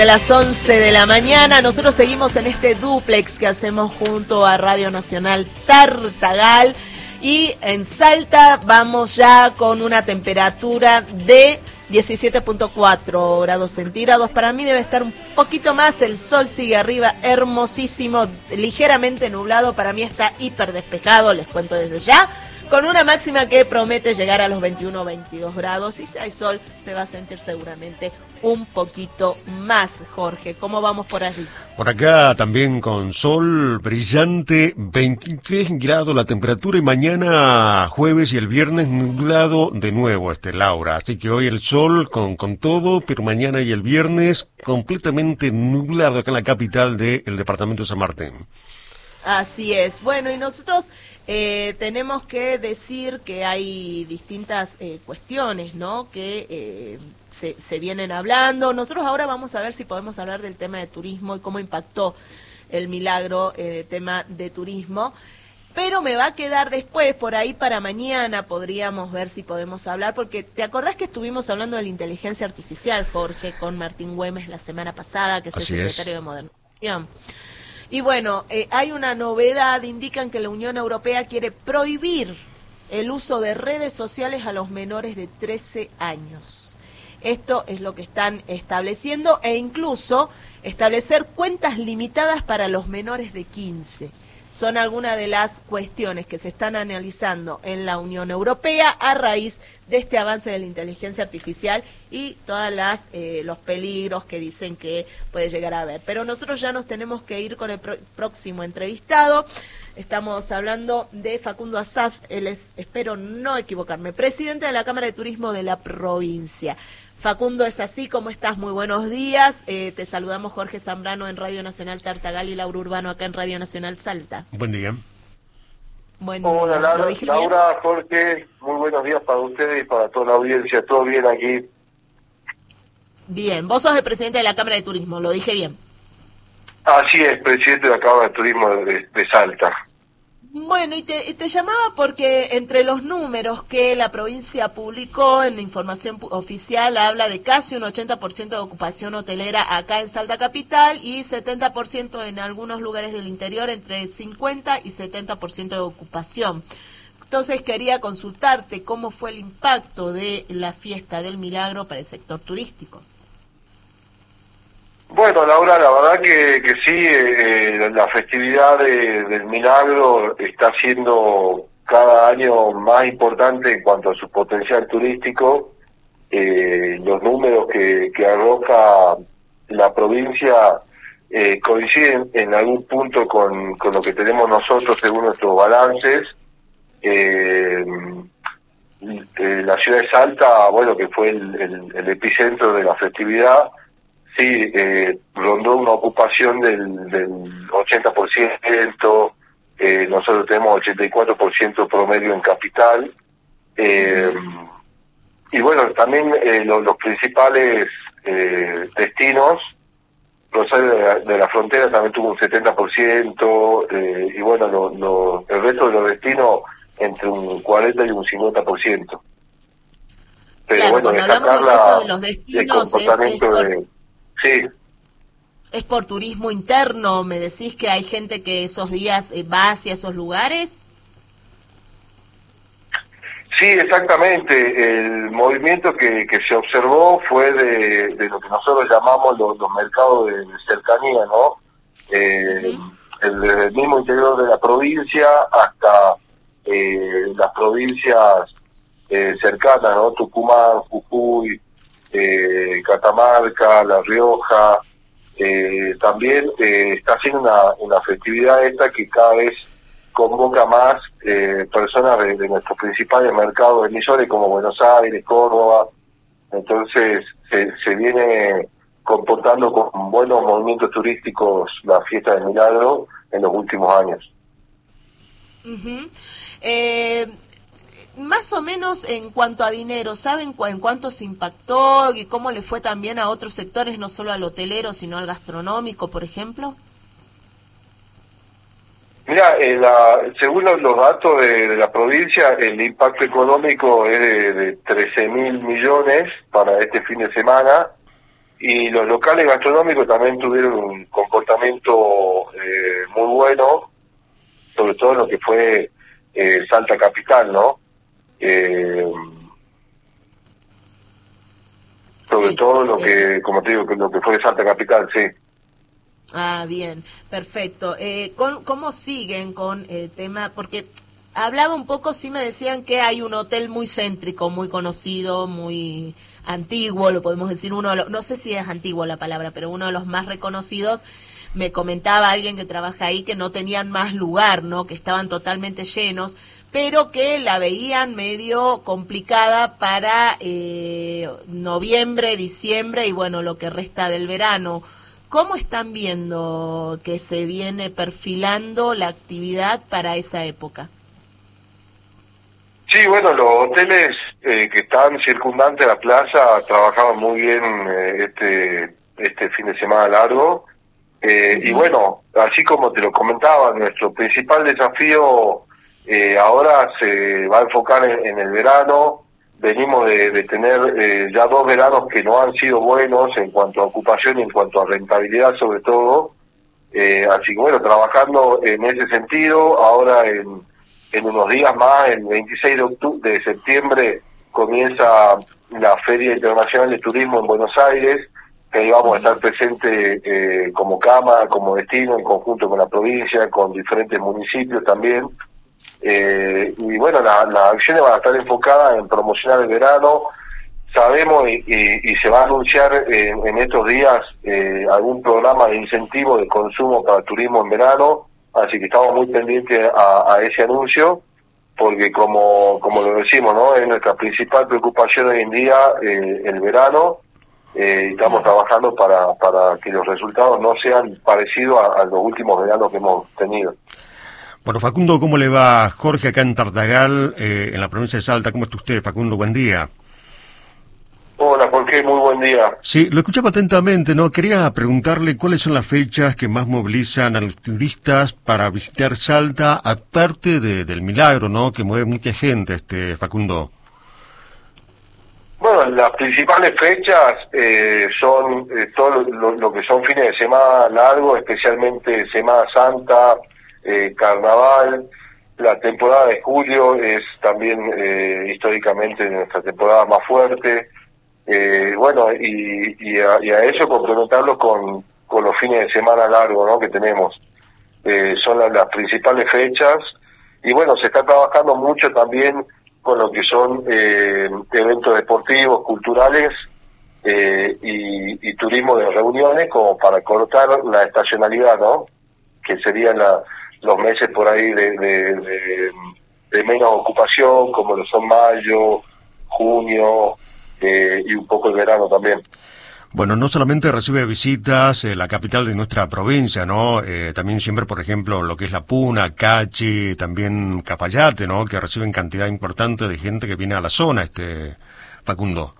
A las 11 de la mañana, nosotros seguimos en este dúplex que hacemos junto a Radio Nacional Tartagal, y en Salta vamos ya con una temperatura de 17.4 grados centígrados. Para mí debe estar un poquito más, el sol sigue arriba, hermosísimo, ligeramente nublado, para mí está hiper despejado, les cuento desde ya, con una máxima que promete llegar a los 21 o 22 grados, y si hay sol se va a sentir seguramente un poquito más. Jorge, ¿cómo vamos por allí? Por acá también con sol brillante, 23 grados la temperatura, y mañana jueves y el viernes nublado de nuevo, Laura. Así que hoy el sol con todo, pero mañana y el viernes completamente nublado acá en la capital del departamento de San Martín. Así es. Bueno, y nosotros tenemos que decir que hay distintas cuestiones, ¿no?, que se vienen hablando. Nosotros ahora vamos a ver si podemos hablar del tema de turismo y cómo impactó el milagro en el tema de turismo. Pero me va a quedar después, por ahí para mañana podríamos ver si podemos hablar, porque ¿te acordás que estuvimos hablando de la inteligencia artificial, Jorge, con Martín Güemes la semana pasada, que es el secretario de Modernización? Y bueno, hay una novedad, indican que la Unión Europea quiere prohibir el uso de redes sociales a los menores de 13 años. Esto es lo que están estableciendo, e incluso establecer cuentas limitadas para los menores de 15. Son algunas de las cuestiones que se están analizando en la Unión Europea a raíz de este avance de la inteligencia artificial y todas los peligros que dicen que puede llegar a haber. Pero nosotros ya nos tenemos que ir con el próximo entrevistado. Estamos hablando de Facundo Asaf, él es, espero no equivocarme, presidente de la Cámara de Turismo de la provincia. Facundo, ¿es así? ¿Cómo estás? Muy buenos días. Te saludamos Jorge Zambrano en Radio Nacional Tartagal y Laura Urbano acá en Radio Nacional Salta. Buen día. Hola Laura, Jorge, muy buenos días para ustedes y para toda la audiencia. ¿Todo bien aquí? Bien, vos sos el presidente de la Cámara de Turismo, lo dije bien. Así es, presidente de la Cámara de Turismo de Salta. Bueno, y te llamaba porque entre los números que la provincia publicó en la información oficial habla de casi un 80% de ocupación hotelera acá en Salta Capital y 70% en algunos lugares del interior, entre 50 y 70% de ocupación. Entonces quería consultarte cómo fue el impacto de la fiesta del Milagro para el sector turístico. Bueno, Laura, la verdad que sí, la festividad del Milagro está siendo cada año más importante en cuanto a su potencial turístico. Los números que arroja la provincia coinciden en algún punto con lo que tenemos nosotros según nuestros balances. La ciudad de Salta, bueno, que fue el epicentro de la festividad, sí, rondó una ocupación del 80%, nosotros tenemos 84% promedio en capital, y bueno, también los principales destinos, Rosario de la Frontera también tuvo un 70%, y bueno, el resto de los destinos entre un 40 y un 50%. Pero claro, bueno, cuando hablamos del resto de los destinos Sí. ¿Es por turismo interno? ¿Me decís que hay gente que esos días va hacia esos lugares? Sí, exactamente. El movimiento que se observó fue de lo que nosotros llamamos los mercados de cercanía, ¿no? El mismo interior de la provincia hasta las provincias cercanas, ¿no? Tucumán, Jujuy, Catamarca, La Rioja, también está haciendo una festividad esta que cada vez convoca más personas de nuestros principales mercados emisores como Buenos Aires, Córdoba. Entonces se viene comportando con buenos movimientos turísticos la fiesta del Milagro en los últimos años. Más o menos en cuanto a dinero, ¿saben en cuánto se impactó y cómo le fue también a otros sectores, no solo al hotelero, sino al gastronómico, por ejemplo? Mira, según los datos de la provincia, el impacto económico es de 13.000 millones para este fin de semana, y los locales gastronómicos también tuvieron un comportamiento muy bueno, sobre todo en lo que fue Salta Capital, ¿no? Sobre Sí, todo lo que, como te digo, lo que fue Salta Capital, sí. Ah, bien, perfecto. ¿Cómo siguen con el tema? Porque hablaba un poco, sí me decían que hay un hotel muy céntrico, muy conocido, muy antiguo, lo podemos decir, no sé si es antiguo la palabra, pero uno de los más reconocidos. Me comentaba alguien que trabaja ahí que no tenían más lugar, ¿no? Que estaban totalmente llenos, pero que la veían medio complicada para noviembre, diciembre y bueno, lo que resta del verano. ¿Cómo están viendo que se viene perfilando la actividad para esa época? Sí, bueno, los hoteles que están circundantes a la plaza trabajaban muy bien este fin de semana largo. Y bueno, así como te lo comentaba, nuestro principal desafío ahora se va a enfocar en el verano. Venimos de tener ya 2 veranos que no han sido buenos en cuanto a ocupación y en cuanto a rentabilidad sobre todo. Así que bueno, trabajando en ese sentido, ahora en unos días más, el 26 de septiembre, comienza la Feria Internacional de Turismo en Buenos Aires, que ahí vamos a estar presentes como Cámara, como destino, en conjunto con la provincia, con diferentes municipios también. Y bueno, las acciones van a estar enfocadas en promocionar el verano. Sabemos y se va a anunciar en estos días algún programa de incentivo de consumo para el turismo en verano, así que estamos muy pendientes a ese anuncio, porque como lo decimos, ¿no? Es nuestra principal preocupación hoy en día el verano. Estamos trabajando para que los resultados no sean parecidos a los últimos veranos que hemos tenido. Bueno, Facundo, ¿cómo le va? Jorge, acá en Tartagal, en la provincia de Salta. ¿Cómo está usted, Facundo? Buen día. Hola, Jorge, muy buen día. Sí, lo escuchaba atentamente, ¿no? Quería preguntarle cuáles son las fechas que más movilizan a los turistas para visitar Salta, aparte del milagro, ¿no? Que mueve mucha gente, Facundo. Bueno, las principales fechas son todo lo que son fines de semana largos, especialmente Semana Santa, Carnaval. La temporada de julio es también históricamente nuestra temporada más fuerte. Bueno, y a eso complementarlo con los fines de semana largos, ¿no? Que tenemos. Son las principales fechas. Y bueno, se está trabajando mucho también con lo que son eventos deportivos, culturales y turismo de reuniones, como para cortar la estacionalidad, ¿no? Que serían los meses por ahí de menos ocupación, como lo son mayo, junio y un poco el verano también. Bueno, no solamente recibe visitas la capital de nuestra provincia, ¿no? También siempre, por ejemplo, lo que es La Puna, Cachi, también Cafayate, ¿no? Que reciben cantidad importante de gente que viene a la zona, Facundo.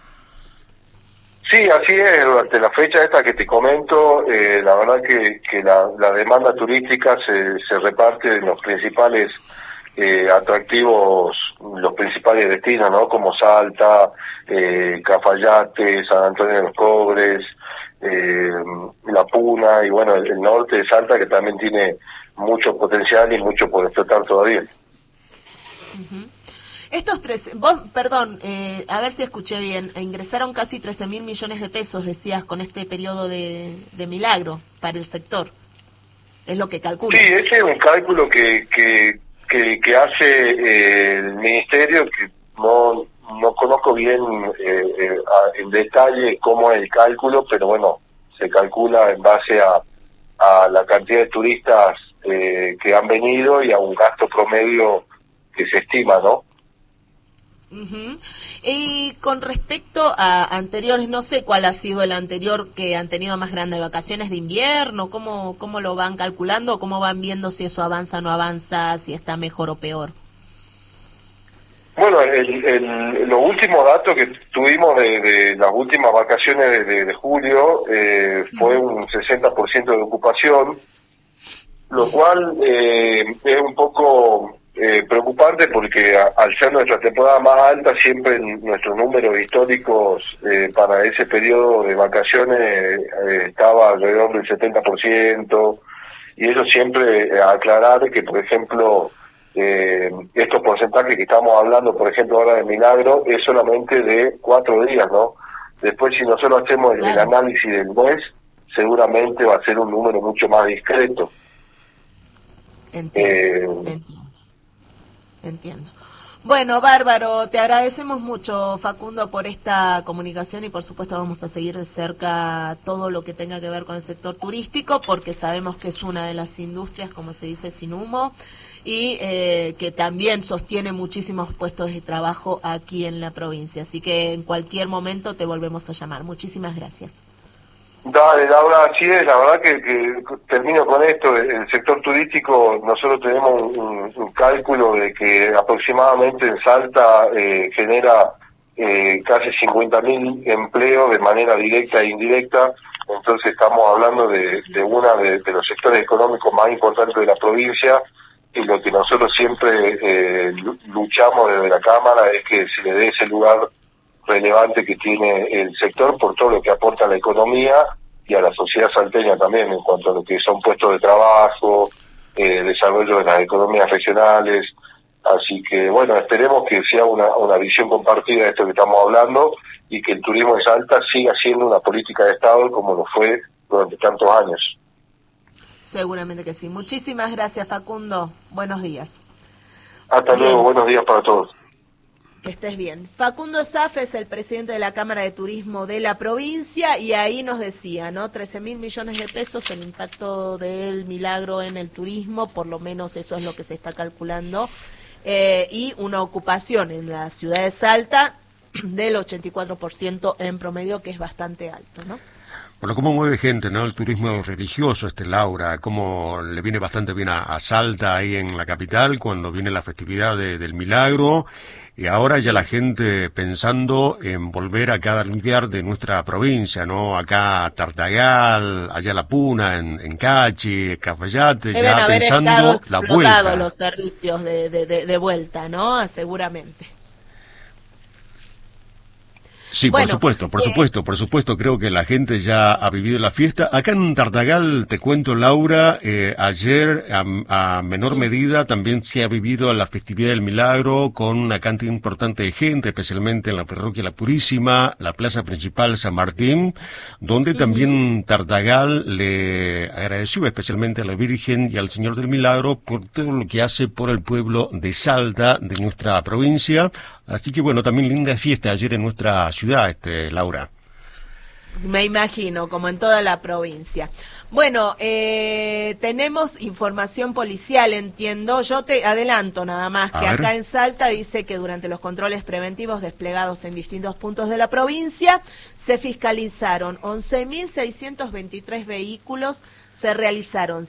Sí, así es. Durante la fecha esta que te comento, la verdad que la demanda turística se reparte en los principales atractivos, los principales destinos, ¿no? Como Salta, Cafayate, San Antonio de los Cobres, La Puna y bueno, el norte de Salta, que también tiene mucho potencial y mucho por explotar todavía. Estos perdón, a ver si escuché bien, ingresaron casi 13.000 millones de pesos, decías, con este periodo de milagro para el sector. Es lo que calcula. Sí, ese es un cálculo que hace el ministerio, que no conozco bien en detalle cómo es el cálculo, pero bueno, se calcula en base a la cantidad de turistas que han venido y a un gasto promedio que se estima, ¿no? Y con respecto a anteriores, no sé cuál ha sido el anterior que han tenido más grandes vacaciones de invierno, ¿cómo lo van calculando? ¿Cómo van viendo si eso avanza o no avanza, si está mejor o peor? Bueno, los últimos datos que tuvimos de las últimas vacaciones de julio fue un 60% de ocupación, lo cual es un poco preocupante porque al ser nuestra temporada más alta, siempre nuestros números históricos para ese periodo de vacaciones estaba alrededor del 70%, y eso siempre aclarar que, por ejemplo, estos porcentajes que estamos hablando, por ejemplo, ahora de Milagro, es solamente de 4 días, ¿no? Después, si nosotros hacemos el análisis del mes, seguramente va a ser un número mucho más discreto. Entiendo. Bueno, bárbaro, te agradecemos mucho, Facundo, por esta comunicación, y por supuesto vamos a seguir de cerca todo lo que tenga que ver con el sector turístico, porque sabemos que es una de las industrias, como se dice, sin humo, y que también sostiene muchísimos puestos de trabajo aquí en la provincia. Así que en cualquier momento te volvemos a llamar. Muchísimas gracias. Dale, Laura, así es. La verdad que termino con esto. El sector turístico, nosotros tenemos un cálculo de que aproximadamente en Salta genera casi 50.000 empleos de manera directa e indirecta. Entonces estamos hablando de uno de los sectores económicos más importantes de la provincia, y lo que nosotros siempre luchamos desde la Cámara es que se le dé ese lugar relevante que tiene el sector por todo lo que aporta a la economía y a la sociedad salteña también, en cuanto a lo que son puestos de trabajo, desarrollo de las economías regionales. Así que, bueno, esperemos que sea una visión compartida de esto que estamos hablando, y que el turismo de Salta siga siendo una política de Estado como lo fue durante tantos años. Seguramente que sí. Muchísimas gracias, Facundo. Buenos días. Hasta luego, buenos días para todos. Que estés bien. Facundo Safe es el presidente de la Cámara de Turismo de la provincia, y ahí nos decía, ¿no? 13.000 millones de pesos el impacto del Milagro en el turismo, por lo menos eso es lo que se está calculando, y una ocupación en la ciudad de Salta del 84% en promedio, que es bastante alto, ¿no? Bueno, cómo mueve gente, ¿no? El turismo religioso, Laura, cómo le viene bastante bien a Salta, ahí en la capital, cuando viene la festividad del Milagro, y ahora ya la gente pensando en volver acá a limpiar de nuestra provincia, ¿no? Acá a Tartagal, allá a La Puna, en Cachi, Cafayate, deben ya haber pensando la vuelta. los servicios de vuelta, ¿no? Seguramente. Sí, bueno, por supuesto, creo que la gente ya ha vivido la fiesta. Acá en Tartagal, te cuento, Laura, ayer a menor medida también se ha vivido la festividad del Milagro con una cantidad importante de gente, especialmente en la parroquia La Purísima, la plaza principal San Martín, donde también Tartagal le agradeció especialmente a la Virgen y al Señor del Milagro por todo lo que hace por el pueblo de Salta, de nuestra provincia. Así que bueno, también linda fiesta ayer en nuestra ciudad, Laura. Me imagino, como en toda la provincia. Bueno, tenemos información policial, entiendo. Yo te adelanto nada más que acá en Salta dice que durante los controles preventivos desplegados en distintos puntos de la provincia se fiscalizaron 11.623 vehículos, se realizaron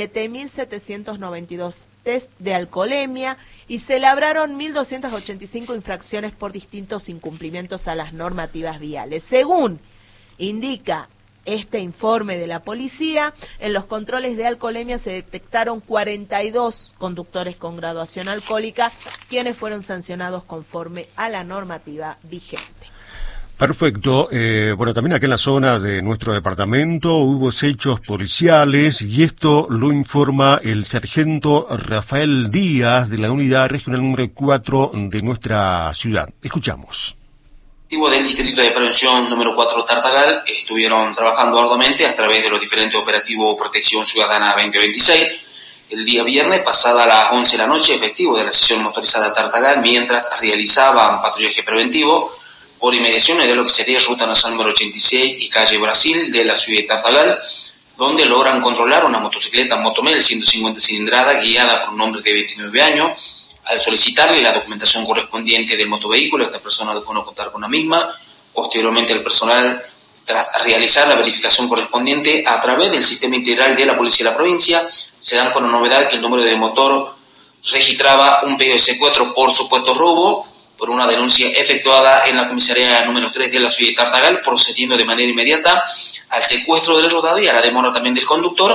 7.792 test de alcoholemia y se labraron 1.285 infracciones por distintos incumplimientos a las normativas viales. Según indica este informe de la policía, en los controles de alcoholemia se detectaron 42 conductores con graduación alcohólica, quienes fueron sancionados conforme a la normativa vigente. Perfecto. Bueno, también acá en la zona de nuestro departamento hubo hechos policiales, y esto lo informa el sargento Rafael Díaz de la unidad regional número 4 de nuestra ciudad. Escuchamos. Del Distrito de Prevención número 4 Tartagal estuvieron trabajando arduamente a través de los diferentes operativos Protección Ciudadana 2026. El día viernes, pasada las 11 de la noche, efectivos de la sección motorizada Tartagal, mientras realizaban patrullaje preventivo por inmediaciones de lo que sería Ruta Nacional número 86 y calle Brasil de la ciudad de Tartagal, donde logran controlar una motocicleta Motomel 150 cilindrada guiada por un hombre de 29 años. Al solicitarle la documentación correspondiente del motovehículo, esta persona dejó no contar con la misma. Posteriormente, el personal, tras realizar la verificación correspondiente a través del sistema integral de la Policía de la provincia, se dan con la novedad que el número de motor registraba un pedido de secuestro por supuesto robo, por una denuncia efectuada en la comisaría número 3 de la ciudad de Tartagal, procediendo de manera inmediata al secuestro del rodado y a la demora también del conductor,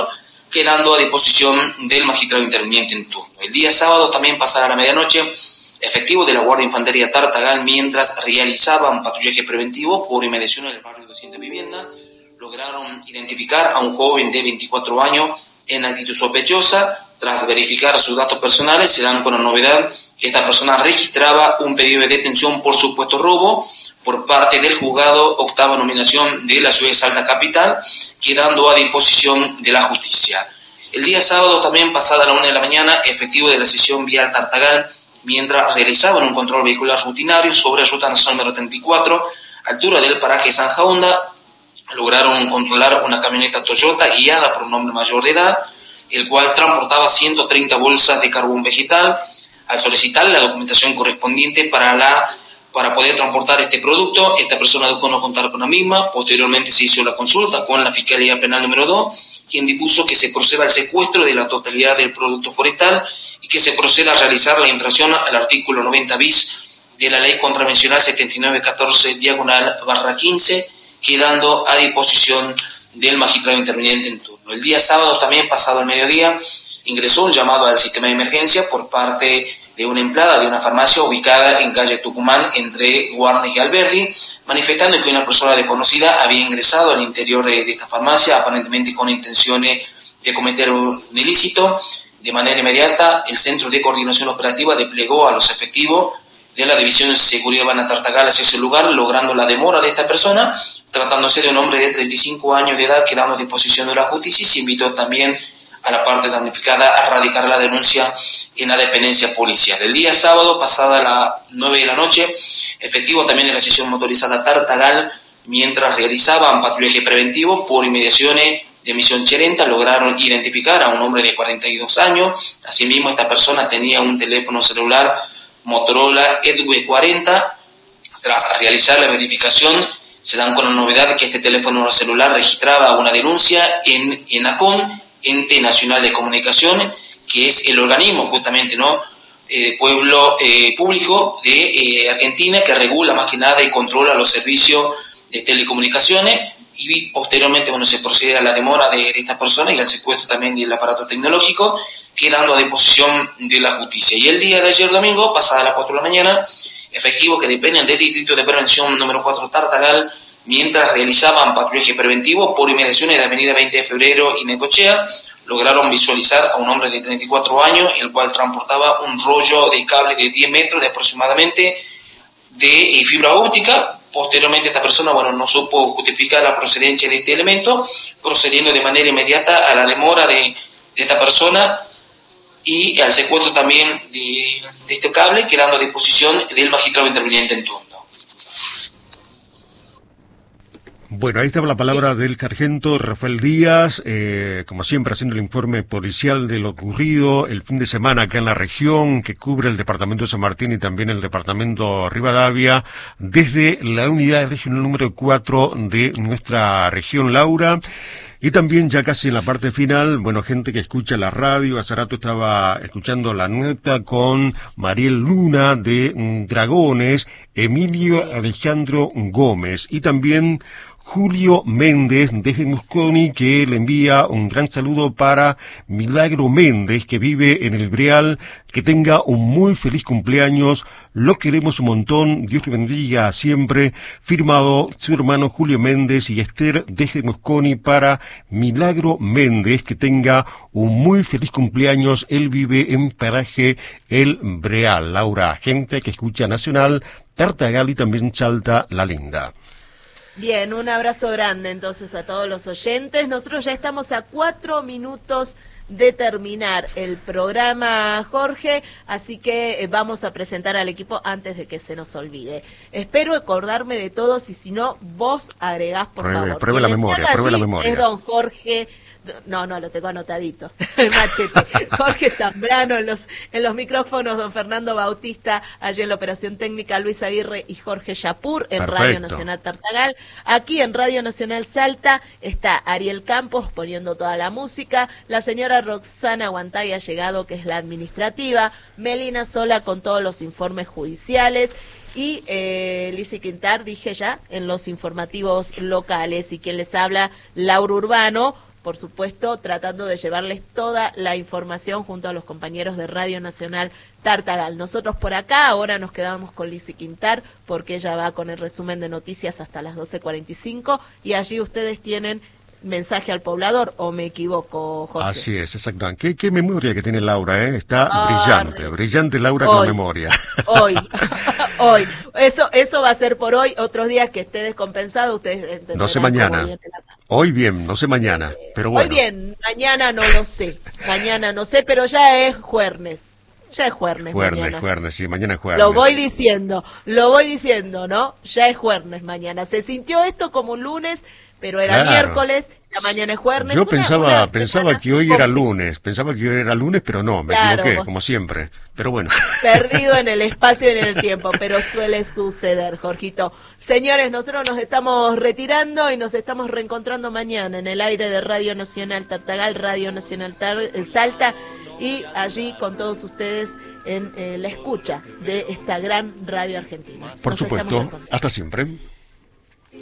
quedando a disposición del magistrado interviniente en turno. El día sábado, también pasada la medianoche, efectivos de la Guardia de Infantería Tartagal, mientras realizaban patrullaje preventivo por inmediaciones del barrio 200 Vivienda, lograron identificar a un joven de 24 años en actitud sospechosa. Tras verificar sus datos personales, se dan con la novedad que esta persona registraba un pedido de detención por supuesto robo por parte del juzgado octava nominación de la ciudad de Salta capital, quedando a disposición de la justicia. El día sábado, también pasada la 1 de la mañana, efectivos de la sección vial Tartagal, mientras realizaban un control vehicular rutinario sobre la ruta nacional número 34, altura del paraje Zanja Honda, lograron controlar una camioneta Toyota guiada por un hombre mayor de edad, el cual transportaba 130 bolsas de carbón vegetal. Al solicitar la documentación correspondiente para poder transportar este producto, esta persona dejó no contar con la misma. Posteriormente se hizo la consulta con la Fiscalía Penal número 2, quien dispuso que se proceda al secuestro de la totalidad del producto forestal y que se proceda a realizar la infracción al artículo 90 bis de la Ley Contravencional 7914/15, quedando a disposición del magistrado interviniente en turno. El día sábado, también pasado el mediodía, ingresó un llamado al sistema de emergencia por parte de una empleada de una farmacia ubicada en calle Tucumán entre Guarnes y Alberdi, manifestando que una persona desconocida había ingresado al interior de esta farmacia, aparentemente con intenciones de cometer un ilícito. De manera inmediata, el Centro de Coordinación Operativa desplegó a los efectivos de la División de Seguridad Urbana Tartagal hacia ese lugar, logrando la demora de esta persona, tratándose de un hombre de 35 años de edad, quedando a disposición de la justicia, y se invitó también a la parte damnificada a radicar la denuncia en la dependencia policial. El día sábado, pasada las 9 de la noche, efectivos también de la sección motorizada Tartagal, mientras realizaban patrullaje preventivo por inmediaciones de Misión Cherenta, lograron identificar a un hombre de 42 años. Asimismo, esta persona tenía un teléfono celular Motorola Edge 40. Tras realizar la verificación, se dan con la novedad de que este teléfono celular registraba una denuncia en ENACOM, Ente Nacional de Comunicaciones, que es el organismo justamente pueblo público de Argentina, que regula más que nada y controla los servicios de telecomunicaciones. Y posteriormente se procede a la demora de esta persona y al secuestro también del aparato tecnológico, quedando a disposición de la justicia. Y el día de ayer domingo, pasada las 4 de la mañana, efectivos que dependen del Distrito de Prevención número 4 Tartagal, mientras realizaban patrullaje preventivo por inmediaciones de Avenida 20 de Febrero y Necochea, lograron visualizar a un hombre de 34 años, el cual transportaba un rollo de cable de 10 metros de aproximadamente de fibra óptica. Posteriormente esta persona no supo justificar la procedencia de este elemento, procediendo de manera inmediata a la demora de esta persona y al secuestro también de este cable, quedando a disposición del magistrado interviniente en turno. Bueno, ahí estaba la palabra del sargento Rafael Díaz, como siempre haciendo el informe policial de lo ocurrido el fin de semana acá en la región, que cubre el departamento de San Martín y también el departamento Rivadavia, desde la unidad regional número 4 de nuestra región, Laura. Y también ya casi en la parte final, gente que escucha la radio, hace rato estaba escuchando la nota con Mariel Luna de Dragones, Emilio Alejandro Gómez y también Julio Méndez desde Mosconi, que le envía un gran saludo para Milagro Méndez, que vive en el Breal, que tenga un muy feliz cumpleaños, lo queremos un montón, Dios le bendiga siempre, firmado su hermano Julio Méndez y Esther desde Mosconi para Milagro Méndez, que tenga un muy feliz cumpleaños, él vive en paraje El Breal. Laura, gente que escucha Nacional, Tartagal y también Salta La Linda. Bien, un abrazo grande entonces a todos los oyentes. Nosotros ya estamos a 4 minutos de terminar el programa, Jorge, así que vamos a presentar al equipo antes de que se nos olvide. Espero acordarme de todos y si no, vos agregás, por favor. Pruebe la memoria. Es don Jorge... No, lo tengo anotadito. Machete. Jorge Zambrano en los micrófonos, don Fernando Bautista, allí en la operación técnica, Luis Aguirre y Jorge Yapur en Perfecto. Radio Nacional Tartagal. Aquí en Radio Nacional Salta está Ariel Campos poniendo toda la música, la señora Roxana Guantay ha llegado, que es la administrativa, Melina Sola con todos los informes judiciales y Lizzy Quintar, dije ya, en los informativos locales, y quien les habla, Laura Urbano, por supuesto, tratando de llevarles toda la información junto a los compañeros de Radio Nacional Tartagal. Nosotros por acá ahora nos quedamos con Lizzy Quintar, porque ella va con el resumen de noticias hasta las 12:45, y allí ustedes tienen mensaje al poblador, ¿o me equivoco, Jorge? Así es, exactamente. ¿Qué memoria que tiene Laura, ¿eh? Está brillante Laura con la memoria. Hoy. Eso va a ser por hoy. Otros días que esté descompensado, ustedes entenderán. No sé mañana. Hoy bien, no sé mañana, pero bueno. Hoy bien, mañana no lo sé. Mañana no sé, pero ya es jueves. Ya es jueves. Jueves, sí, mañana es jueves. Lo voy diciendo, ¿no? Ya es jueves mañana. Se sintió esto como un lunes, pero era miércoles, la mañana es jueves. Yo pensaba que hoy era lunes, pero no, me equivoqué, como siempre. Pero bueno. Perdido en el espacio y en el tiempo, pero suele suceder, Jorgito. Señores, nosotros nos estamos retirando y nos estamos reencontrando mañana en el aire de Radio Nacional Tartagal, Radio Nacional Salta, y allí con todos ustedes en la escucha de esta gran radio argentina. Por supuesto, hasta siempre.